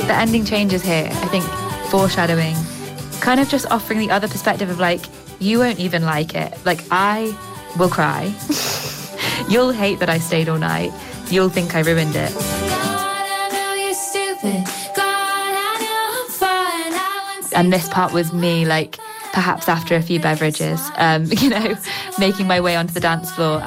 The ending changes here, I think, foreshadowing, kind of just offering the other perspective of like, you won't even like it. Like, I will cry. You'll hate that I stayed all night. You'll think I ruined it. And this part was me, like, perhaps after a few beverages, making my way onto the dance floor